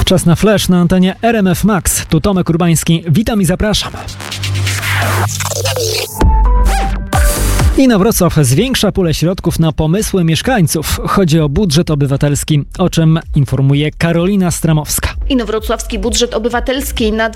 Czas na flash na antenie RMF Max. Tu Tomek Urbański. Witam i zapraszam. Inowrocław zwiększa pulę środków na pomysły mieszkańców. Chodzi o budżet obywatelski, o czym informuje Karolina Stramowska. Inowrocławski budżet obywatelski na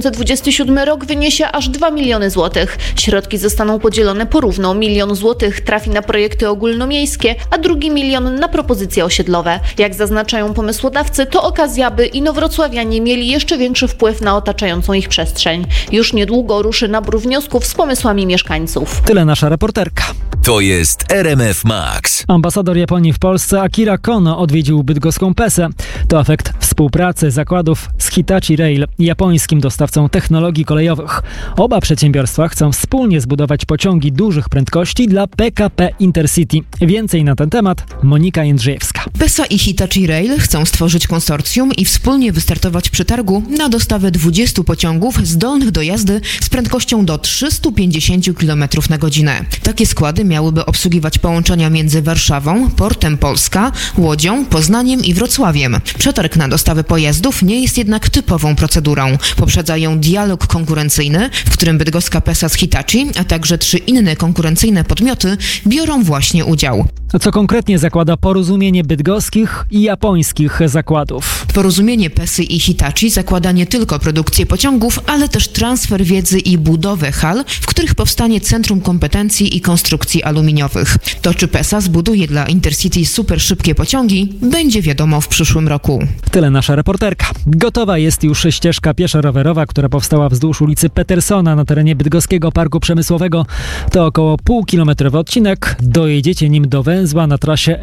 2027 rok wyniesie aż 2 miliony złotych. Środki zostaną podzielone porówno. 1 milion złotych trafi na projekty ogólnomiejskie, a 2 milion na propozycje osiedlowe. Jak zaznaczają pomysłodawcy, to okazja, by inowrocławianie mieli jeszcze większy wpływ na otaczającą ich przestrzeń. Już niedługo ruszy nabór wniosków z pomysłami mieszkańców. Tyle nasza reporterka. To jest RMF Max. Ambasador Japonii w Polsce Akira Kono odwiedził bydgoską PESę. To efekt współpracy zakładów z Hitachi Rail, japońskim dostawcą technologii kolejowych. Oba przedsiębiorstwa chcą wspólnie zbudować pociągi dużych prędkości dla PKP Intercity. Więcej na ten temat Monika Jędrzejewska. PESA i Hitachi Rail chcą stworzyć konsorcjum i wspólnie wystartować przy targu na dostawę 20 pociągów zdolnych do jazdy z prędkością do 350 km na godzinę. Takie składy miałyby obsługiwać połączenia między Warszawą, Portem Polska, Łodzią, Poznaniem i Wrocławiem. Przetarg na dostawę pojazdów nie jest jednak typową procedurą. Poprzedza ją dialog konkurencyjny, w którym bydgoska PESA z Hitachi, a także 3 inne konkurencyjne podmioty biorą właśnie udział. Co konkretnie zakłada porozumienie bydgoskich i japońskich zakładów? Porozumienie PESY i Hitachi zakłada nie tylko produkcję pociągów, ale też transfer wiedzy i budowę hal, w których powstanie centrum kompetencji i konstrukcji aluminiowych. To, czy PESA zbuduje dla Intercity super szybkie pociągi, będzie wiadomo w przyszłym roku. Tyle nasza reporterka. Gotowa jest już ścieżka pieszo-rowerowa, która powstała wzdłuż ulicy Petersona na terenie Bydgoskiego Parku Przemysłowego. To około półkilometrowy odcinek. Dojedziecie nim do węzła na trasie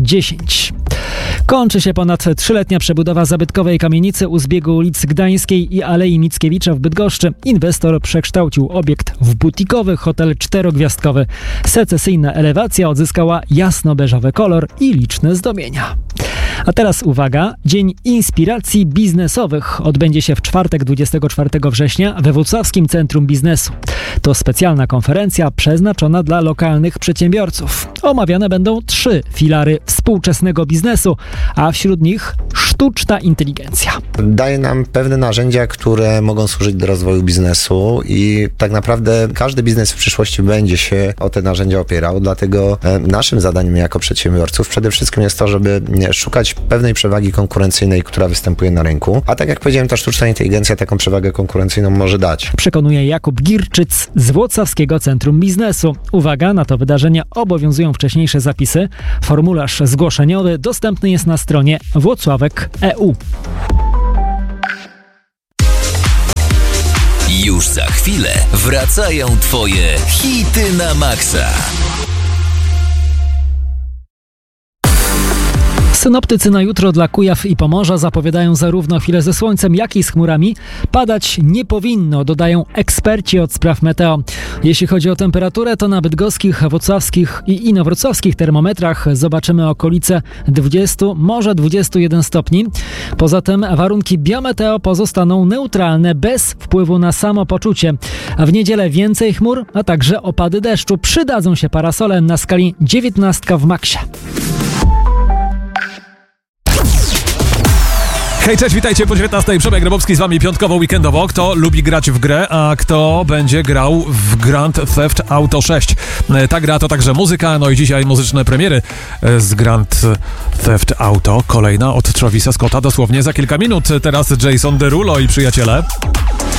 S10. Kończy się ponad 3-letnia przebudowa zabytkowej kamienicy u zbiegu ulic Gdańskiej i Alei Mickiewicza w Bydgoszczy. Inwestor przekształcił obiekt w butikowy hotel 4-gwiazdkowy. Secesyjna elewacja odzyskała jasno-beżowy kolor i liczne zdobienia. A teraz uwaga, Dzień Inspiracji Biznesowych odbędzie się w czwartek 24 września we Włocławskim Centrum Biznesu. To specjalna konferencja przeznaczona dla lokalnych przedsiębiorców. Omawiane będą 3 filary współczesnego biznesu, a wśród nich sztuczna inteligencja. Daje nam pewne narzędzia, które mogą służyć do rozwoju biznesu i tak naprawdę każdy biznes w przyszłości będzie się o te narzędzia opierał, dlatego naszym zadaniem jako przedsiębiorców przede wszystkim jest to, żeby szukać pewnej przewagi konkurencyjnej, która występuje na rynku, a tak jak powiedziałem, ta sztuczna inteligencja taką przewagę konkurencyjną może dać. Przekonuje Jakub Girczyc z Włocławskiego Centrum Biznesu. Uwaga, na to wydarzenie obowiązują wcześniejsze zapisy. Formularz zgłoszeniowy dostępny jest na stronie włocławek.eu. Już za chwilę wracają Twoje hity na maksa. Synoptycy na jutro dla Kujaw i Pomorza zapowiadają zarówno chwilę ze słońcem, jak i z chmurami. Padać nie powinno, dodają eksperci od spraw meteo. Jeśli chodzi o temperaturę, to na bydgoskich, włocławskich i inowrocławskich termometrach zobaczymy okolice 20, może 21 stopni. Poza tym warunki biometeo pozostaną neutralne, bez wpływu na samopoczucie. A w niedzielę więcej chmur, a także opady deszczu. Przydadzą się parasole na skali 19 w maksie. Hej, cześć, witajcie po 19. Przemek Grabowski z wami piątkowo, weekendowo. Kto lubi grać w grę, a kto będzie grał w Grand Theft Auto 6. Ta gra to także muzyka, no i dzisiaj muzyczne premiery z Grand Theft Auto. Kolejna od Travisa Scotta dosłownie za kilka minut. Teraz Jason Derulo i przyjaciele.